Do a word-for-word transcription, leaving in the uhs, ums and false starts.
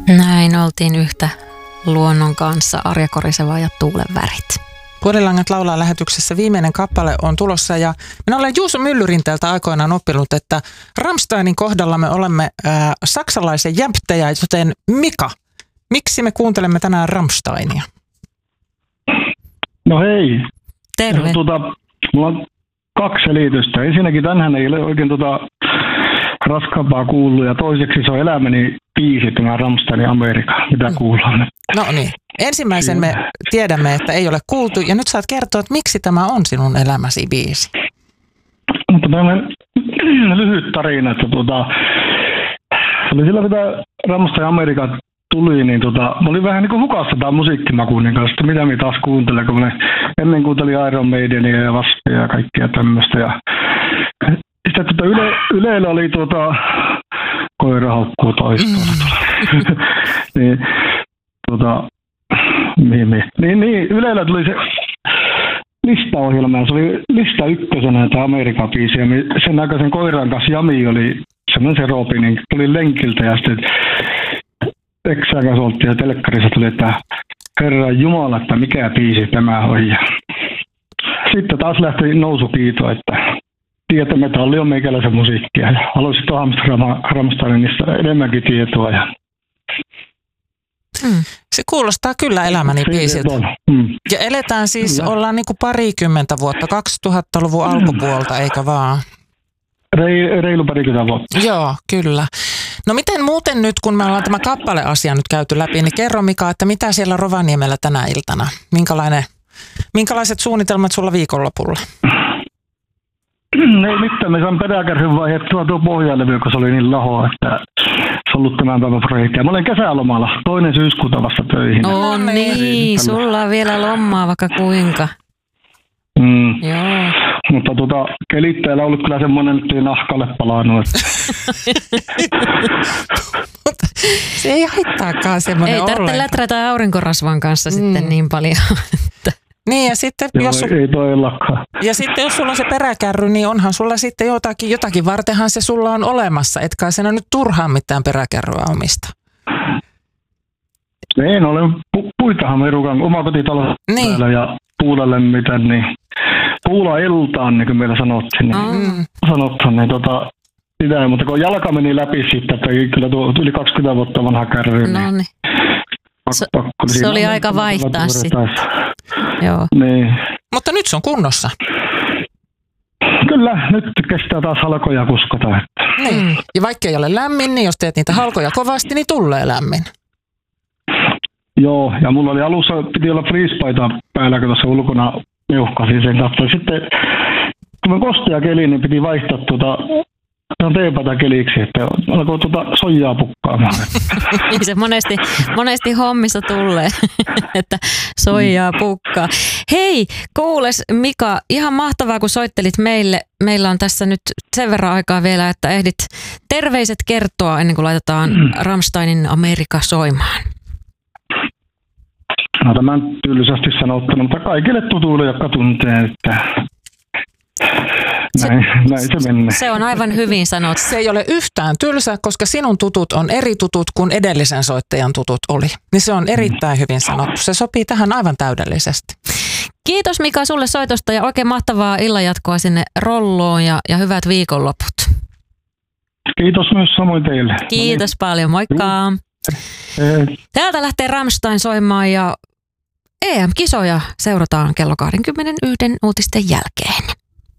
Näin oltiin yhtä luonnon kanssa, Arja Koriseva ja Tuulen värit. Puolilangat laulaa lähetyksessä viimeinen kappale on tulossa ja minä olen Juuso Myllyrinteeltä aikoinaan oppinut, että Rammsteinin kohdalla me olemme äh, saksalaisen jämptejä, joten Mika, miksi me kuuntelemme tänään Rammsteinia? No hei. Terve. No, tuota, mulla on kaksi selitystä. Ensinnäkin tänään ei ole oikein tuota raskaampaa kuullut ja toiseksi se on elämäni biisi, tämä Rammsteinin Amerika, mitä mm. kuullaan. No niin. Ensimmäisen me tiedämme, että ei ole kuultu ja nyt saat kertoa, että miksi tämä on sinun elämäsi biisi. Mutta tämmöinen lyhyt tarina, että tuota, se oli sillä, mitä Rammstein Amerika tuli, niin tota, mä olin vähän niin kuin hukassa tämän musiikkimakuun kanssa, että mitä minä taas kuuntelen, kun mä ennen kuuntelin Iron Maidenia ja Waspia ja kaikkea tämmöistä. Ja sitten tuota yle, Ylellä oli tuota, koira haukkuu toistaan. Mm. niin, tuota, niin, niin, niin, niin, Ylellä tuli se listaohjelma, ja se oli lista ykkösenä tämä Amerikan-biisi, ja sen aikaisen koiran kanssa Jami oli semmoinen seropi, niin tuli lenkiltä, ja sitten Eksään kanssa oltiin ja telkkarissa tuli, että Herran Jumala, että mikä biisi tämä on. Ja sitten taas lähti nousukiito, että tietometalli on meikäläisen musiikkia. Ja haluaisin tuohon Rammsteinista enemmänkin tietoa. Ja hmm. Se kuulostaa kyllä elämäni biisiltä. Hmm. Ja eletään siis, kyllä. ollaan niin kuin parikymmentä vuotta, kaksituhattaluvun hmm. alkupuolta, eikä vaan? Re, reilu parikymmentä vuotta. Joo, kyllä. No miten muuten nyt, kun me ollaan tämä kappaleasia nyt käyty läpi, niin kerro Mika, että mitä siellä Rovaniemellä tänä iltana? Minkälainen, minkälaiset suunnitelmat sulla viikonlopulla? Ei mitään, me saan peräkärryn vaihdettua tuo pohjalevy, kun se oli niin laho, että se on ollut tämän päivän projekti. Mä olen kesälomalla, toinen syyskuuta vasta töihin. Oh niin, sulla on vielä lomaa vaikka kuinka. Mm. Joo. Mutta tuota, kelittäjällä on ollut kyllä semmoinen, että ei nahkalle palannut. Se ei haittaakaan semmoinen Ei tarvitse läträtä aurinkorasvan kanssa mm. sitten niin paljon. Niin ja sitten, Joo, jos, ei todellakaan. Ja sitten jos sulla on se peräkärry, niin onhan sulla sitten jotakin, jotakin vartenhan se sulla on olemassa. Etkä sen on nyt turhaan mitään peräkärryä omista. En ole, pu- puitahan me rukan omakotitalo niin. ja puulla lämmitän, niin puula iltaan, niin kuin meillä sanottiin. Niin, mm. sanottiin, niin tota, sitä, mutta kun jalka meni läpi sitten, että kyllä tuo yli kaksikymmentä vuotta vanha kärry. No niin. Se, se oli aika vaihtaa sitten. Joo. Niin. Mutta nyt se on kunnossa. Kyllä, nyt kestää taas halkoja kuskota. Niin. Ja vaikka ei ole lämmin, niin jos teet niitä halkoja kovasti, niin tulee lämmin. Joo, ja mulla oli alussa, piti olla fleecepaita päällä, kun tuossa ulkona meuhkasin sen katsoin. Sitten kun mä kostea keliin, niin piti vaihtaa tuota teepaita keliksi, että alkoi tuota soijaa pukkaamaan. Niin se monesti, monesti hommissa tulee, että soijaa pukkaa. Hei, kuules Mika, ihan mahtavaa kun soittelit meille. Meillä on tässä nyt sen verran aikaa vielä, että ehdit terveiset kertoa ennen kuin laitetaan mm. Rammsteinin Amerika soimaan. No tämän tylsästi sanottuna, mutta kaikille tutuille, jotka tuntee, että näin se, näin se menee. Se on aivan hyvin sanottu. Se ei ole yhtään tylsä, koska sinun tutut on eri tutut kuin edellisen soittajan tutut oli. Niin se on erittäin hyvin sanottu. Se sopii tähän aivan täydellisesti. Kiitos Mika sulle soitosta ja oikein mahtavaa illanjatkoa sinne Rolloon ja, ja hyvät viikonloput. Kiitos myös samoin teille. Kiitos no niin. paljon, moikka. Täältä lähtee Rammstein soimaan ja E M-kisoja seurataan kello kaksikymmentäyksi uutisten jälkeen.